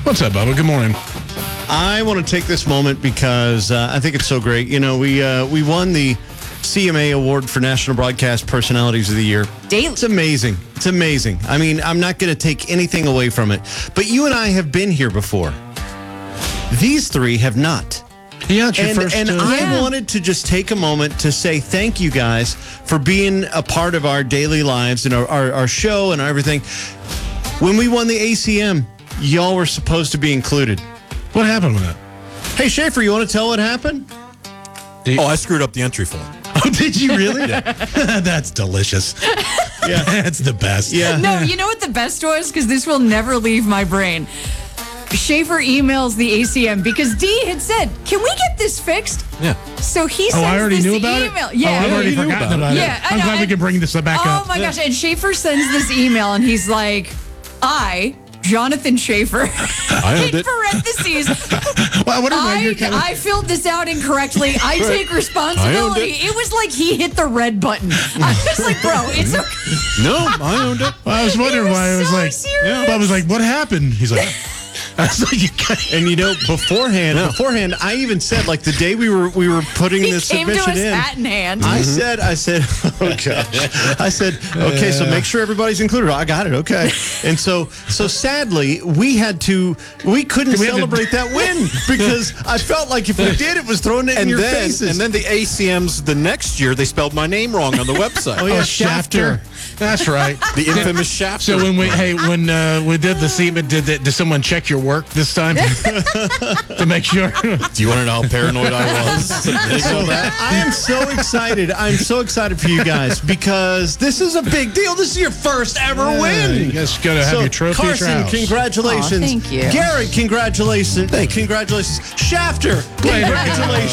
What's up, Bubba? Good morning. I want to take this moment because I think it's so great. You know, we won the CMA Award for National Broadcast Personalities of the Year. It's amazing. It's amazing. I mean, I'm not going to take anything away from it. But you and I have been here before. These three have not. Yeah, it's your first. And I wanted to just take a moment to say thank you guys for being a part of our daily lives and our show and everything. When we won the ACM, y'all were supposed to be included. What happened with that? Hey, Schaefer, you want to tell what happened? I screwed up the entry form. Oh, did you really? That's delicious. Yeah. That's the best. Yeah. No, you know what the best was? Because this will never leave my brain. Schaefer emails the ACM because Dee had said, "Can we get this fixed?" Yeah. So he sends I already this knew about email. it? Yeah. I've already you knew forgotten about about it. it. Yeah, I I'm know, glad we and- can bring this back up. Oh my gosh. And Schaefer sends this email and he's like, Jonathan Schaefer, I owned in it. parentheses, Well, what are you I filled this out incorrectly. I take responsibility. I It was like he hit the red button. I was like, bro, it's okay. No, I owned it. Well, I was wondering was why I was so like, serious. I was like, what happened? He's like, I was like, you got And you know, beforehand, I even said, like, the day we were putting He this came to submission us in, hat in hand. I said, oh gosh, I said, okay, so make sure everybody's included. I got it, okay. And so sadly, we couldn't We had to- celebrate that win because I felt like if we did, it was throwing it in your faces. And then the ACMs the next year, they spelled my name wrong on the website. Oh, yeah. Shafter. That's right. The infamous Shafter. So when we did the statement, did someone check your work this time to make sure? Do you want to know how paranoid I was? I am so excited. I'm so excited for you guys because this is a big deal. This is your first ever win. You guys got to have your trophy at your Carson, house. congratulations. Aw, thank you. Garrett, congratulations. Congratulations. Shafter, congratulations.